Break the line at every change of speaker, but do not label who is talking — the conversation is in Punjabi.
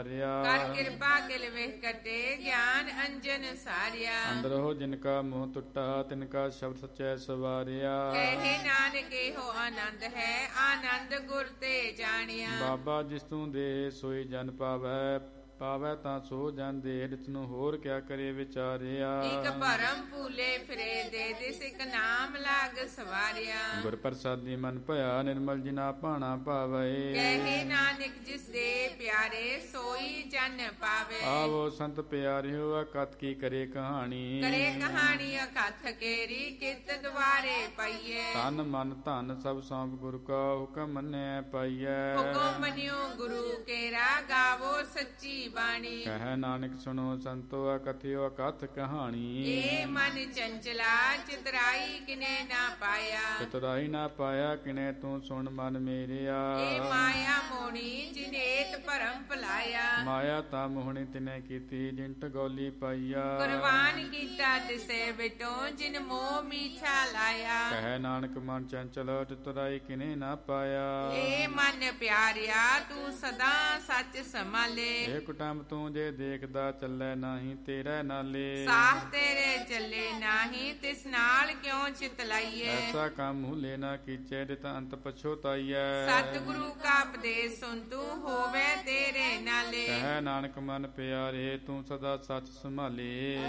ਕਰ ਕਿਰਪਾ ਕਿਲ ਵੇਖ ਕਟੇ ਗਿਆਨ ਅੰਜਨ ਸਾਰਿਆ।
ਅੰਦਰੋ ਜਿਨ ਕਾ ਮੋਹ ਟੁੱਟਾ ਤਿਨ ਕਾ ਸ਼ਬਦ ਸਚੈ ਸਵਾਰਿਆ।
ਕਹੇ ਨਾਨਕ ਇਹੋ ਆਨੰਦ ਹੈ ਆਨੰਦ ਗੁਰ ਤੇ ਜਾਣਿਆ।
ਬਾਬਾ ਜਿਸ ਤੂੰ ਦੇ ਸੋਈ ਜਨ ਪਾਵੈ ਪਾਵੈ ਤਾਂ ਸੋ ਜਨ ਦੇ ਰਿਤ ਨੂੰ ਹੋਰ ਕਿਆ ਕਰੇ ਵਿਚਾਰਿਆ।
ਇਕ ਭਰਮ ਭੂਲੇ ਫਿਰੇ ਦੇ ਦਿਸ ਇਕ ਨਾਮ ਲਾਗ ਸਵਾਰਿਆ।
ਗੁਰ ਪ੍ਰਸਾਦੀ ਮਨ ਭਇਆ ਨਿਰਮਲ ਜਿਨਾ ਭਾਣਾ ਭਾਵੈ।
ਕਹੇ ਨਾਨਕ ਜਿਸ ਦੇ ਪਿਆਰੇ ਸੋਈ ਜਨ ਪਾਵੇ।
ਆਵੋ ਸੰਤ ਪਿਆਰਿਓ ਅਕਥ ਕੀ ਕਰੇ ਕਹਾਣੀ।
ਕਰੇ ਕਹਾਣੀ ਅਕਥ ਕੇਰੀ ਕਿਤ ਦੁਆਰੇ ਪਈਏ।
ਤਨ ਮਨ ਧਨ ਸਭ ਸੌਂਪ ਗੁਰ ਕਾ ਹੁਕਮ ਮੰਨਿਆ ਪਾਈਐ।
ਹੁਕਮ ਮੰਨਿਓ ਗੁਰੂ ਕੇਰਾ ਗਾਵੋ ਸੱਚੀ ਬਾਣੀ।
ਕਹਿ ਨਾਨਕ ਸੁਣੋ ਸੰਤੋ ਅਕਥਿਓ ਅਕਥ ਕਹਾਣੀ।
ਏ ਮਨ ਚੰਚਲਾ ਚਿਤਰਾਈ ਕਿਨੇ ਨਾ ਪਾਇਆ।
ਚਤੁਰਾਈ ਨਾ ਪਾਇਆ ਕਿਨੇ ਤੂੰ ਸੁਣ ਮਨ ਮੇਰਿਆ।
ਏ ਮਾਇਆ ਮੋਣੀ ਜਿਨੇਤ ਭਰਮ ਭਲਾਇਆ।
ਮਾਇਆ ਤਾਂ ਮੋਹਣੀ ਤਿਨੇ ਕੀਤੀ ਜਿਨ ਟਗੋਲੀ ਪਾਈਆ।
ਕੁਰਬਾਨ ਕੀਤਾ ਤਿਸੇ ਬਿਟੋ ਜਿਨ ਮੋਹ ਮੀਠਾ ਲਾਇਆ।
ਕਹਿ ਨਾਨਕ ਮਨ ਚੰਚਲ ਚਤੁਰਾਈ ਕਿਨੇ ਨਾ ਪਾਇਆ।
ਏ ਮਨ ਪਿਆਰਿਆ ਤੂੰ ਸਦਾ ਸੱਚ ਸੰਭਾਲੇ।
ਏ ਕੁਟੰਬ ਤੂੰ ਜੇ ਦੇਖਦਾ ਚੱਲੇ ਨਾਹੀ ਤੇਰੇ ਨਾਲੇ।
ਸਾਹ ਤੇਰੇ ਚੱਲੇ ਨਾਹੀ ਤਿਸ ਨਾਲ ਕਿਉਂ ਚਿਤਲਾਈਏ।
ਐਸਾ ਕੰਮ ਹੁਲੇ ਨਾ ਕੀਚੇ ਦਿਤ ਅੰਤ ਪਛੋਤਾਈਐ।
ਸਤਿਗੁਰੂ ਕਾ ਉਪਦੇਸ਼ ਸੁਨ ਤੂੰ ਹੋਵੇ ਤੇਰੇ ਨਾਲੇ।
ਕਹਿ ਨਾਨਕ ਮਨ ਪਿਆਰੇ ਤੂੰ ਸਦਾ ਸੱਚ ਸੰਭਾਲੇ।